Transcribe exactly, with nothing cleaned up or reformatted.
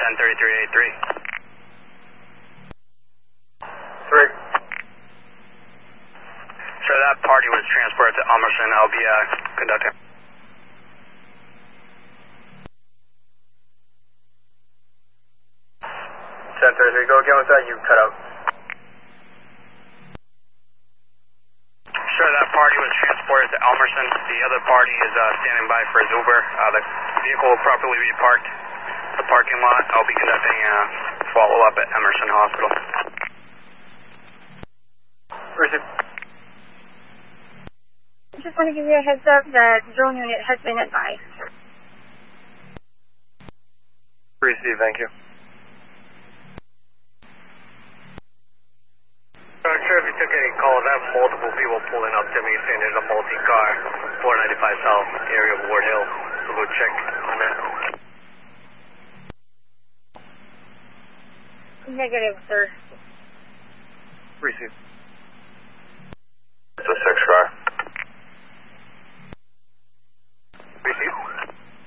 ten thirty-three eighty-three. Three. Sir, that party was transported to Elmerson. I'll be uh, conducting. ten thirty-three, go again with that, you cut out. Sure, that party was transported to Elmerson. The other party is uh, standing by for his Uber. Uh, the vehicle will properly be parked in the parking lot. I'll be conducting a follow-up at Emerson Hospital. Receive. I just want to give you a heads up that drone unit has been advised. Receive, thank you. I'm not sure if you took any calls. I have multiple people pulling up to me saying there's a multi-car, four ninety-five South, area of Ward Hill. So go check on that. Negative, sir. Receive.